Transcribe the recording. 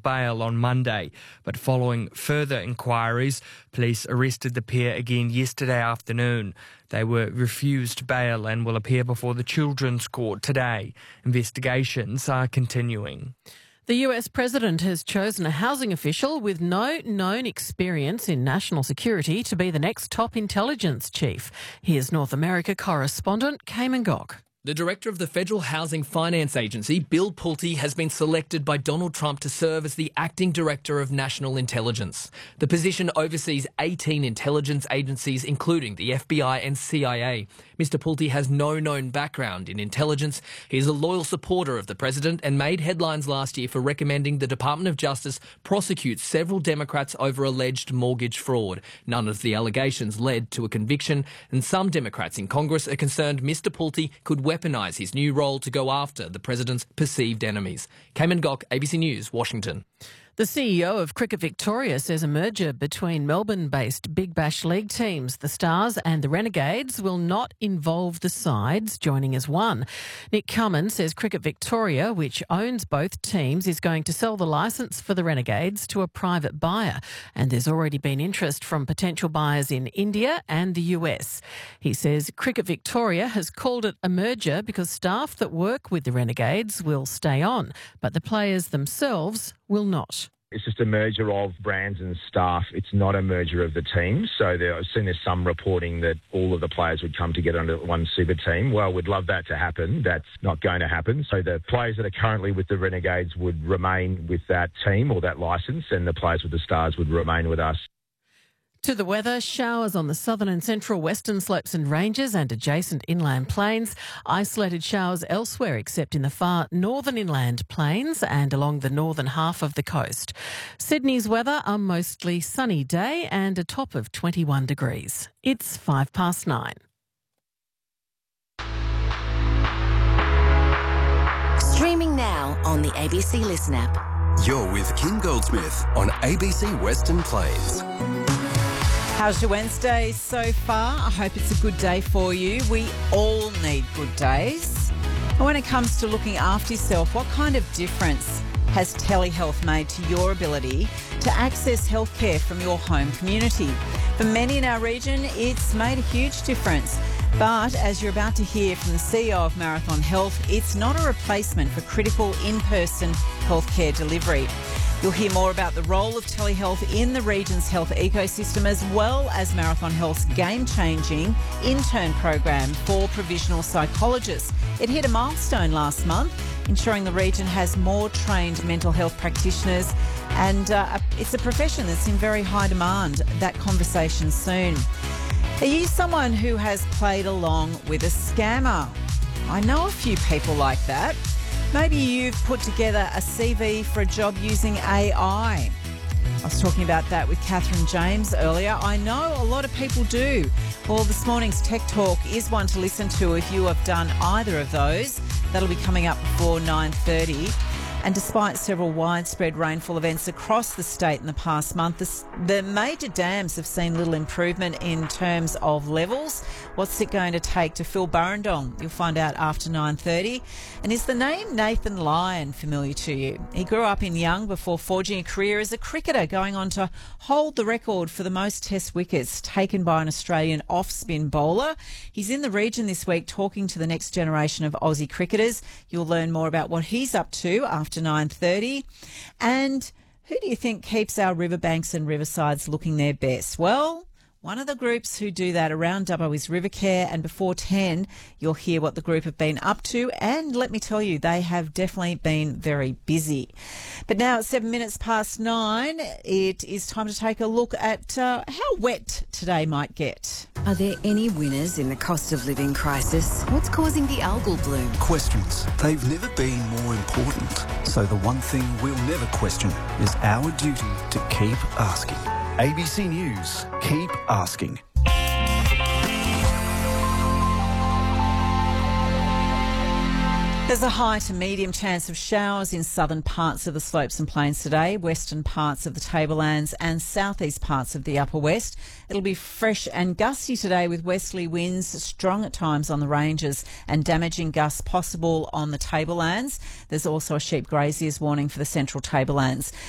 bail on Monday. But following further inquiries, police arrested the pair again yesterday afternoon. They were refused bail and will appear before the Children's Court today. Investigations are continuing. The US president has chosen a housing official with no known experience in national security to be the next top intelligence chief. Here's North America correspondent Cayman Gok. The director of the Federal Housing Finance Agency, Bill Pulte, has been selected by Donald Trump to serve as the acting director of national intelligence. The position oversees 18 intelligence agencies, including the FBI and CIA. Mr. Pulte has no known background in intelligence. He is a loyal supporter of the president and made headlines last year for recommending the Department of Justice prosecute several Democrats over alleged mortgage fraud. None of the allegations led to a conviction, and some Democrats in Congress are concerned Mr. Pulte could weaponise his new role to go after the president's perceived enemies. Cayman Gok, ABC News, Washington. The CEO of Cricket Victoria says a merger between Melbourne-based Big Bash League teams, the Stars and the Renegades, will not involve the sides joining as one. Nick Cummins says Cricket Victoria, which owns both teams, is going to sell the licence for the Renegades to a private buyer, and there's already been interest from potential buyers in India and the US. He says Cricket Victoria has called it a merger because staff that work with the Renegades will stay on, but the players themselves will not. It's just a merger of brands and staff. It's not a merger of the teams. So I've seen there's some reporting that all of the players would come together under one super team. Well, we'd love that to happen. That's not going to happen. So the players that are currently with the Renegades would remain with that team or that licence, and the players with the Stars would remain with us. To the weather, showers on the southern and central western slopes and ranges and adjacent inland plains. Isolated showers elsewhere except in the far northern inland plains and along the northern half of the coast. Sydney's weather, a mostly sunny day and a top of 21 degrees. It's 9:05. Streaming now on the ABC Listen app. You're with Kim Goldsmith on ABC Western Plains. How's your Wednesday so far? I hope it's a good day for you. We all need good days. And when it comes to looking after yourself, what kind of difference has telehealth made to your ability to access healthcare from your home community? For many in our region, it's made a huge difference. But as you're about to hear from the CEO of Marathon Health, it's not a replacement for critical in-person healthcare delivery. You'll hear more about the role of telehealth in the region's health ecosystem, as well as Marathon Health's game-changing intern program for provisional psychologists. It hit a milestone last month, ensuring the region has more trained mental health practitioners, and it's a profession that's in very high demand. That conversation soon. Are you someone who has played along with a scammer? I know a few people like that. Maybe you've put together a CV for a job using AI. I was talking about that with Catherine James earlier. I know a lot of people do. Well, this morning's Tech Talk is one to listen to if you have done either of those. That'll be coming up before 9:30. And despite several widespread rainfall events across the state in the past month, the major dams have seen little improvement in terms of levels. What's it going to take to fill Burrendong? You'll find out after 9:30. And is the name Nathan Lyon familiar to you? He grew up in Young before forging a career as a cricketer, going on to hold the record for the most test wickets taken by an Australian off-spin bowler. He's in the region this week talking to the next generation of Aussie cricketers. You'll learn more about what he's up to after 9:30. And who do you think keeps our riverbanks and riversides looking their best? Well, one of the groups who do that around Dubbo is Rivercare, and before 10, you'll hear what the group have been up to, and let me tell you, they have definitely been very busy. But now at 9:07, it is time to take a look at how wet today might get. Are there any winners in the cost of living crisis? What's causing the algal bloom? Questions. They've never been more important. So the one thing we'll never question is our duty to keep asking. ABC News, keep asking. There's a high to medium chance of showers in southern parts of the slopes and plains today, western parts of the tablelands and southeast parts of the upper west. It'll be fresh and gusty today with westerly winds strong at times on the ranges and damaging gusts possible on the tablelands. There's also a sheep grazier's warning for the central tablelands.